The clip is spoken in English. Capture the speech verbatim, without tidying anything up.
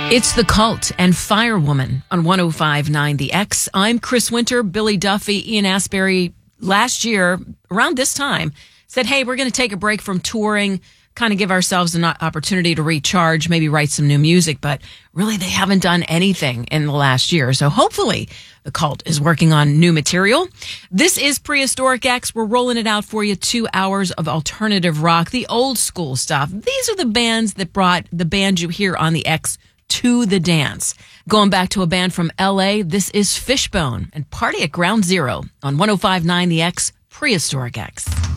It's The Cult and Firewoman on one oh five point nine The X. I'm Chris Winter. Billy Duffy, Ian Asbury, last year, around this time, said, hey, we're going to take a break from touring, kind of give ourselves an opportunity to recharge, maybe write some new music. But really, they haven't done anything in the last year. So hopefully The Cult is working on new material. This is Prehistoric X. We're rolling it out for you. Two hours of alternative rock, the old school stuff. These are the bands that brought the band you hear on the X to the dance. Going back to a band from L A, this is Fishbone and Party at Ground Zero on one oh five point nine The X, Prehistoric X.